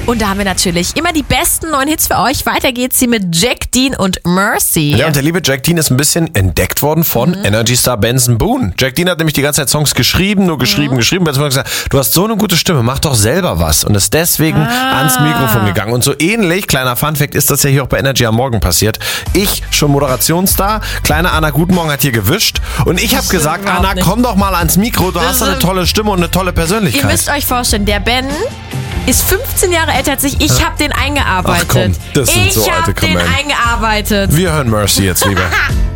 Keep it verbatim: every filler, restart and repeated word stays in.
Und da haben wir natürlich immer die besten neuen Hits für euch. Weiter geht's hier mit Jack Dean und Mercy. Ja, und der liebe Jack Dean ist ein bisschen entdeckt worden von mhm. Energy Star Benson Boone. Jack Dean hat nämlich die ganze Zeit Songs geschrieben, nur geschrieben, mhm. geschrieben. Benson Boone hat gesagt, du hast so eine gute Stimme, mach doch selber was. Und ist deswegen ah. ans Mikrofon gegangen. Und so ähnlich, kleiner Funfact, ist das ja hier auch bei Energy am Morgen passiert. Ich, schon Moderationsstar, kleine Anna Guten Morgen hat hier gewischt. Und ich habe gesagt, Anna, nicht. komm doch mal ans Mikro, du das hast eine tolle Stimme und eine tolle Persönlichkeit. Ihr müsst euch vorstellen, der Ben ist fünfzehn Jahre älter als ich. Ich habe den eingearbeitet. Ach komm, das sind ich so alte habe den eingearbeitet. Wir hören Mercy jetzt lieber.